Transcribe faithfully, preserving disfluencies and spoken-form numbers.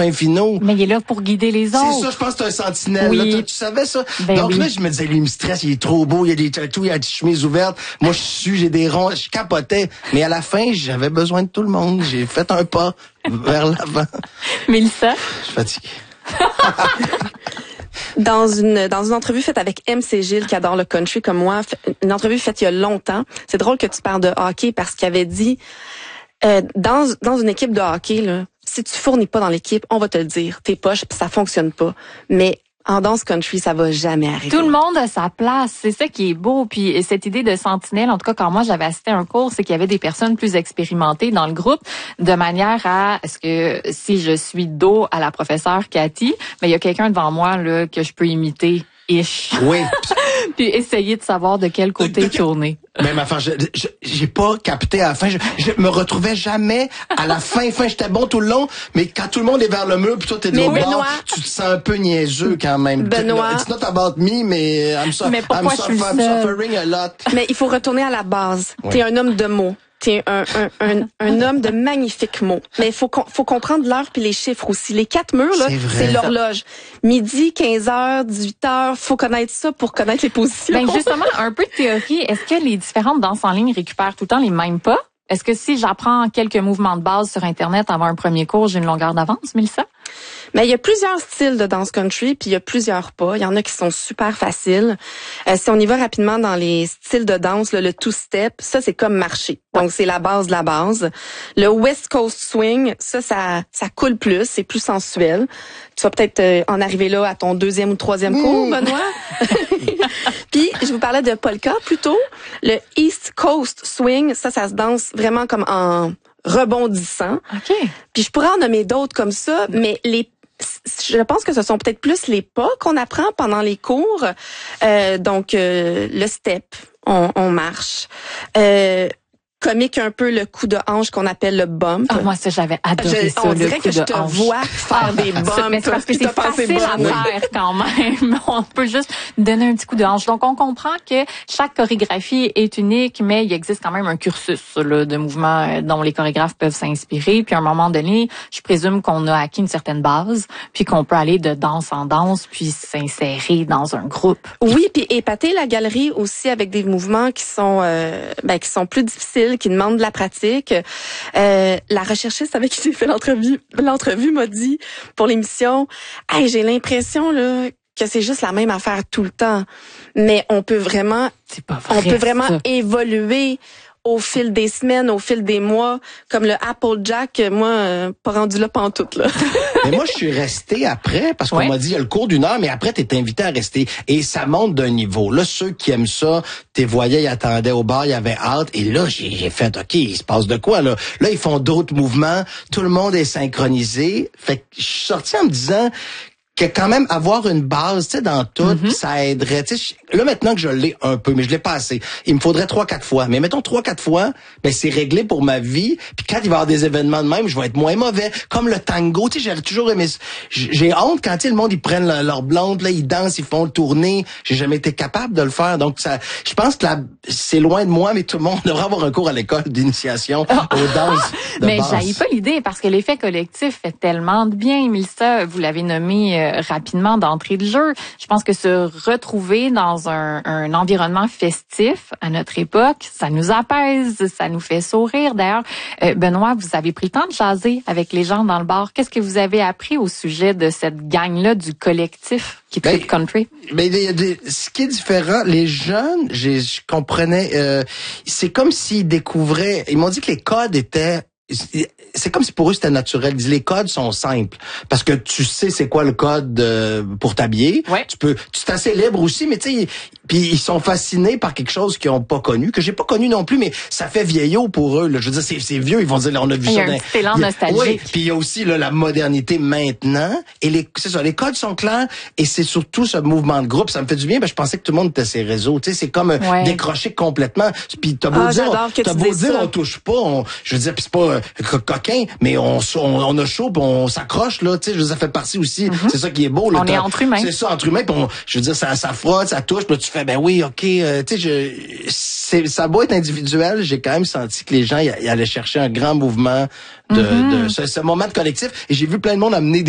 fin finaux. Mais il est là pour guider les autres. C'est ça, je pense que c'est un sentinelle. Oui. Là, tu savais ça? Ben Donc oui. là, je me disais, lui, il me stresse, il est trop beau, il y a des tatous, il y a des chemises ouvertes. Moi, je suis, j'ai des ronds, je capotais. Mais à la fin, j'avais besoin de tout le monde. J'ai fait un pas vers l'avant. Mélissa? Je suis fatigué. Dans une dans une entrevue faite avec M C Gilles qui adore le country comme moi, une entrevue faite il y a longtemps. C'est drôle que tu parles de hockey parce qu'il avait dit euh, dans dans une équipe de hockey là, si tu fournis pas dans l'équipe, on va te le dire, t'es poche puis ça fonctionne pas. Mais en danse country, ça va jamais arriver. Tout le monde a sa place, c'est ça qui est beau. Puis cette idée de sentinelle, en tout cas quand moi j'avais assisté à un cours, c'est qu'il y avait des personnes plus expérimentées dans le groupe, de manière à est-ce que si je suis dos à la professeure Cathy, mais il y a quelqu'un devant moi là que je peux imiter. Ish. Oui. Puis essayer de savoir de quel côté tourner. Même affaire, je, je, j'ai pas capté à la fin. Je, je me retrouvais jamais à la fin. Fin, j'étais bon tout le long, mais quand tout le monde est vers le mur, puis toi t'es de l'autre bord, tu te sens un peu niaiseux quand même. Benoît. It's not about me, mais I'm, so, mais I'm, je suis I'm suffering a lot. Mais il faut retourner à la base. Oui. T'es un homme de mots. T'es un, un, un, un homme de magnifiques mots. Mais il faut, faut comprendre l'heure puis les chiffres aussi. Les quatre murs, là, c'est, c'est l'horloge. Midi, quinze heures, dix-huit heures, faut connaître ça pour connaître les positions. Ben justement, un peu de théorie. Est-ce que les différentes danses en ligne récupèrent tout le temps les mêmes pas? Est-ce que si j'apprends quelques mouvements de base sur Internet avant un premier cours, j'ai une longueur d'avance, Mélissa? Mais il y a plusieurs styles de danse country, puis il y a plusieurs pas. Il y en a qui sont super faciles. Euh, si on y va rapidement dans les styles de danse, là, le two-step, ça, c'est comme marcher. Donc, c'est la base de la base. Le West Coast Swing, ça, ça, ça coule plus, c'est plus sensuel. Tu vas peut-être euh, en arriver là à ton deuxième ou troisième mmh. cours, Benoît. Puis, je vous parlais de polka plutôt. Le East Coast Swing, ça, ça se danse vraiment comme en rebondissant. OK. Puis je pourrais en nommer d'autres comme ça, mais les je pense que ce sont peut-être plus les pas qu'on apprend pendant les cours. Euh, donc euh, le step, on, on marche. Euh, comique un peu le coup de hanche qu'on appelle le bump. Ah, moi, ça, j'avais adoré je, ça, on le dirait coup que de je te hanche. vois faire des bumps. Mais c'est parce que c'est facile à bonne. faire quand même. On peut juste donner un petit coup de hanche. Donc, on comprend que chaque chorégraphie est unique, mais il existe quand même un cursus là, de mouvements dont les chorégraphes peuvent s'inspirer. Puis, à un moment donné, je présume qu'on a acquis une certaine base, puis qu'on peut aller de danse en danse, puis s'insérer dans un groupe. Oui, puis épater la galerie aussi avec des mouvements qui sont euh, ben, qui sont plus difficiles, qui demandent de la pratique. Euh, la recherchiste avec qui j'ai fait l'entrevue, l'entrevue m'a dit pour l'émission, hey, j'ai l'impression là que c'est juste la même affaire tout le temps, mais on peut vraiment, c'est pas vrai, on peut vraiment ça. évoluer au fil des semaines, au fil des mois, comme le Applejack, moi, euh, pas rendu là pantoute, là. Mais moi, je suis resté après, parce qu'on ouais. m'a dit, il y a le cours d'une heure, mais après, t'es invité à rester. Et ça monte d'un niveau. Là, ceux qui aiment ça, t'es voyais, ils attendaient au bar, ils avaient hâte. Et là, j'ai, j'ai fait, OK, il se passe de quoi, là? Là, ils font d'autres mouvements. Tout le monde est synchronisé. Fait que je suis sorti en me disant que quand même avoir une base, tu sais, dans tout, mm-hmm. ça aiderait. Tu sais, là maintenant que je l'ai un peu, mais je l'ai pas assez. Il me faudrait trois, quatre fois. Mais mettons trois, quatre fois, ben c'est réglé pour ma vie. Puis quand il va y avoir des événements de même, je vais être moins mauvais. Comme le tango, tu sais, j'ai toujours aimé. J'ai honte quand tu sais, le monde ils prennent leur, leur blonde, là, ils dansent, ils font le tourner. J'ai jamais été capable de le faire. Donc ça, je pense que là, c'est loin de moi, mais tout le monde devrait avoir un cours à l'école d'initiation aux danses de mais base. j'haïs pas l'idée parce que l'effet collectif fait tellement de bien. Mélissa, vous l'avez nommé euh, rapidement d'entrée de jeu. Je pense que se retrouver dans un, un environnement festif à notre époque, ça nous apaise, ça nous fait sourire. D'ailleurs, euh, Benoît, vous avez pris le temps de jaser avec les gens dans le bar. Qu'est-ce que vous avez appris au sujet de cette gang-là du collectif qui tripe country? Mais des, des, ce qui est différent, les jeunes, j'ai, je comprenais, euh, c'est comme s'ils découvraient. Ils m'ont dit que les codes étaient. C'est comme si pour eux c'était naturel. Ils disent les codes sont simples parce que tu sais c'est quoi le code euh, pour t'habiller. Ouais. Tu peux, tu es assez libre aussi, mais tu sais, puis ils sont fascinés par quelque chose qu'ils ont pas connu, que j'ai pas connu non plus, mais ça fait vieillot pour eux. Là. Je veux dire, c'est, c'est vieux. Ils vont dire, là, on a vu il y ça. a dans... un petit élan nostalgique. Oui. Puis il y a aussi là, la modernité maintenant. Et les, c'est ça, les codes sont clairs. Et c'est surtout ce mouvement de groupe. Ça me fait du bien. Ben, je pensais que tout le monde était ses réseaux. Tu sais, c'est comme ouais. décrocher complètement. Puis t'as beau ah, dire, on, t'as beau dire, on touche pas. On, je veux dire, puis c'est pas euh, coquin, mais on, on, on a chaud, puis on s'accroche là. Tu sais, je veux dire, ça fait partie aussi. Mm-hmm. C'est ça qui est beau. Là, on est entre humains. C'est ça, entre humains. Puis on, je veux dire, ça, ça frotte, ça touche. Puis là, tu fais, ben oui, ok. Euh, tu sais, je, c'est, ça doit être individuel. J'ai quand même senti que les gens y, y allaient chercher un grand mouvement de, mm-hmm. de ce, ce moment de collectif. Et j'ai vu plein de monde amener des